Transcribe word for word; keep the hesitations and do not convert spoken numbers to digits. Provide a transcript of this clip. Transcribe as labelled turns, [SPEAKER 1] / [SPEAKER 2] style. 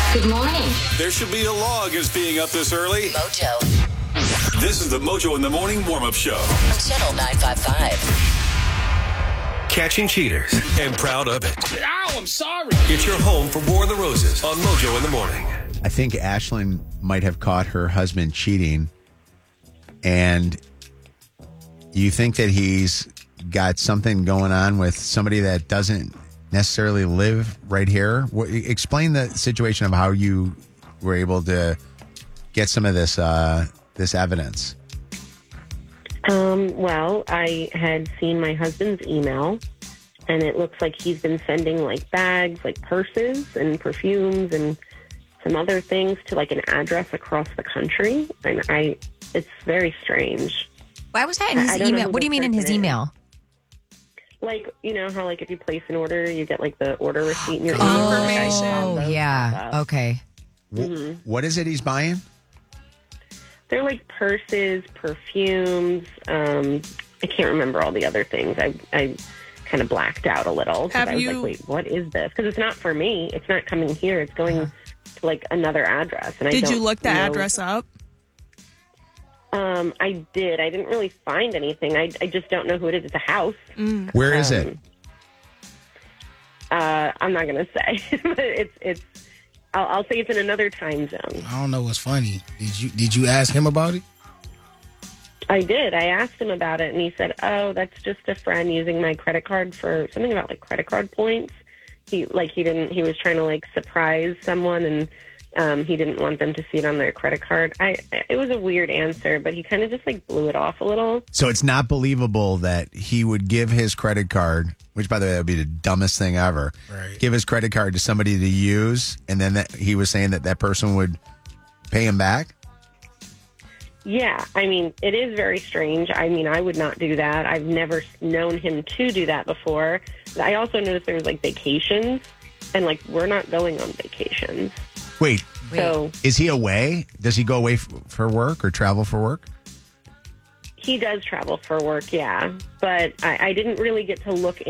[SPEAKER 1] Good morning.
[SPEAKER 2] There should be a law against being up this early.
[SPEAKER 3] Mojo.
[SPEAKER 2] This is the Mojo in the Morning warm-up show.
[SPEAKER 3] On Channel nine five five.
[SPEAKER 4] Catching cheaters and proud of it.
[SPEAKER 5] Ow, I'm sorry.
[SPEAKER 4] It's your home for War of the Roses on Mojo in the Morning.
[SPEAKER 6] I think Ashlyn might have caught her husband cheating, and you think that he's got something going on with somebody that doesn't necessarily live right here. What, explain the situation of how you were able to get some of this uh, this evidence.
[SPEAKER 7] Um, well, I had seen my husband's email, and it looks like he's been sending like bags, like purses and perfumes and some other things to like an address across the country. And I, it's very strange.
[SPEAKER 8] Why was that in
[SPEAKER 7] I-
[SPEAKER 8] his
[SPEAKER 7] I don't know
[SPEAKER 8] email?
[SPEAKER 7] who
[SPEAKER 8] What do you
[SPEAKER 7] this
[SPEAKER 8] mean in his
[SPEAKER 7] person is.
[SPEAKER 8] email?
[SPEAKER 7] Like, you know how like if you place an order, you get like the order receipt in your email.
[SPEAKER 5] Information.
[SPEAKER 8] Oh,
[SPEAKER 7] Those
[SPEAKER 8] yeah.
[SPEAKER 7] stuff.
[SPEAKER 8] Okay.
[SPEAKER 6] Wh- What is it he's buying?
[SPEAKER 7] They're like purses, perfumes. Um, I can't remember all the other things. I I kind of blacked out a little. 'cause
[SPEAKER 5] Have
[SPEAKER 7] I was
[SPEAKER 5] you-
[SPEAKER 7] like, wait, what is this? Because it's not for me. It's not coming here. It's going to like another address. And I
[SPEAKER 5] Did you
[SPEAKER 7] don't
[SPEAKER 5] look the
[SPEAKER 7] know-
[SPEAKER 5] address up?
[SPEAKER 7] Um, I did. I didn't really find anything. I, I just don't know who it is. It's a house.
[SPEAKER 6] Where is
[SPEAKER 7] Um,
[SPEAKER 6] it?
[SPEAKER 7] Uh, I'm not going to say. But it's it's. I'll, I'll say it's in another time zone.
[SPEAKER 9] I don't know what's funny. Did you did you ask him about it?
[SPEAKER 7] I did. I asked him about it, and he said, "Oh, that's just a friend using my credit card for something about like credit card points." He like he didn't. He was trying to like surprise someone, and um, he didn't want them to see it on their credit card. I. It was a weird answer, but he kind of just like blew it off a little.
[SPEAKER 6] So it's not believable that he would give his credit card, which, by the way, that would be the dumbest thing ever.
[SPEAKER 9] Right.
[SPEAKER 6] Give his credit card to somebody to use, and then that he was saying that that person would pay him back.
[SPEAKER 7] Yeah, I mean, it is very strange. I mean, I would not do that. I've never known him to do that before. I also noticed there was like vacations, and like we're not going on vacations.
[SPEAKER 6] Wait,
[SPEAKER 7] So
[SPEAKER 6] is he away? Does he go away f- for work or travel for work?
[SPEAKER 7] he does travel for work, yeah. But I, I didn't really get to look